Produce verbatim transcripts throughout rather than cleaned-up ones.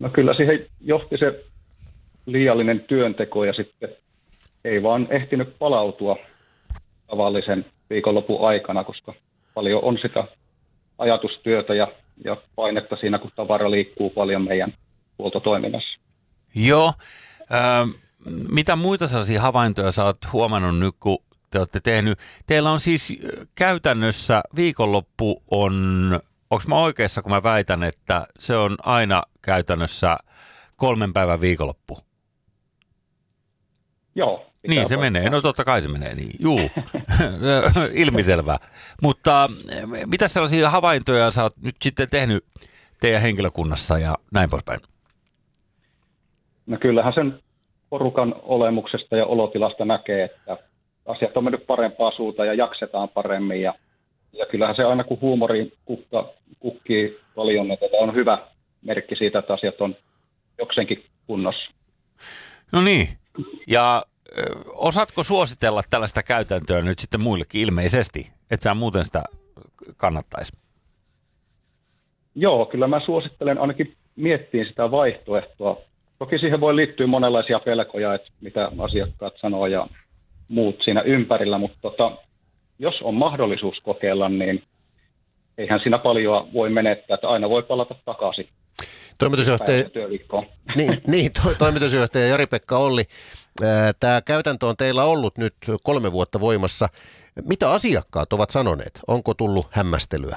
No kyllä siihen johti se liiallinen työnteko ja sitten ei vaan ehtinyt palautua tavallisen viikonlopun aikana, koska paljon on sitä ajatustyötä ja, ja painetta siinä, kun tavara liikkuu paljon meidän huoltotoiminnassa. Joo. Äh, mitä muita sellaisia havaintoja sä oot huomannut nyt, kun te olette tehnyt? Teillä on siis käytännössä viikonloppu on, onko mä oikeassa, kun mä väitän, että se on aina käytännössä kolmen päivän viikonloppu? Joo. Niin se menee, no totta kai se menee niin, juu, ilmiselvää. Mutta mitä sellaisia havaintoja sä oot nyt sitten tehnyt teidän henkilökunnassa ja näin poispäin? No kyllähän sen porukan olemuksesta ja olotilasta näkee, että asiat on mennyt parempaa suuntaan ja jaksetaan paremmin. Ja, ja kyllähän se aina kun huumori kukka, kukkii paljon, että on hyvä merkki siitä, että asiat on jokseenkin kunnossa. No niin, ja osaatko suositella tällaista käytäntöä nyt sitten muillekin ilmeisesti, että sä muuten sitä kannattaisi? Joo, kyllä mä suosittelen ainakin miettiä sitä vaihtoehtoa. Toki siihen voi liittyä monenlaisia pelkoja, että mitä asiakkaat sanoo ja muut siinä ympärillä, mutta tota, jos on mahdollisuus kokeilla, niin eihän siinä paljon voi menettää, että aina voi palata takaisin. Toimitusjohtaja, niin, niin, to, toimitusjohtaja Jari-Pekka Olli, tämä käytäntö on teillä ollut nyt kolme vuotta voimassa. Mitä asiakkaat ovat sanoneet? Onko tullut hämmästelyä?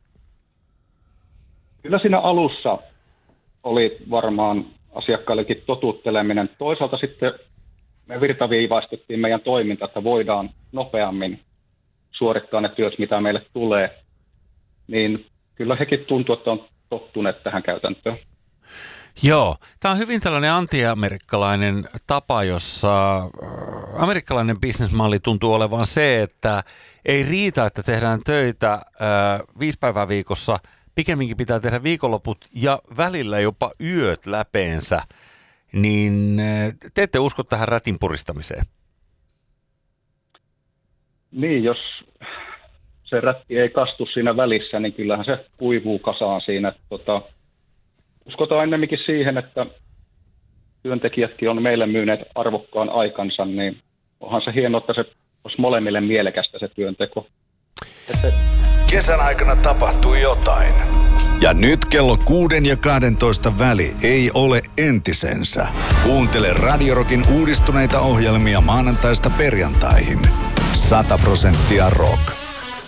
Kyllä siinä alussa oli varmaan asiakkaillekin totutteleminen. Toisaalta sitten me virtaviivaistettiin meidän toiminta, että voidaan nopeammin suorittaa ne työt, mitä meille tulee. Niin kyllä hekin tuntuu, että on tottuneet tähän käytäntöön. Joo, tämä on hyvin tällainen anti-amerikkalainen tapa, jossa amerikkalainen bisnesmalli tuntuu olevan se, että ei riitä, että tehdään töitä äh, viisi päivää viikossa, pikemminkin pitää tehdä viikonloput ja välillä jopa yöt läpeensä, niin te ette usko tähän rätin puristamiseen? Niin, jos se rätti ei kastu siinä välissä, niin kyllähän se kuivuu kasaan siinä. Tota, uskotaan ennemminkin siihen, että työntekijätkin on meille myyneet arvokkaan aikansa, niin onhan se hienoa, että se olisi molemmille mielekästä se työnteko. Että kesän aikana tapahtui jotain. Ja nyt kello kuuden ja kahdentoista väli ei ole entisensä. Kuuntele Radio Rockin uudistuneita ohjelmia maanantaista perjantaihin. Sata prosenttia rock.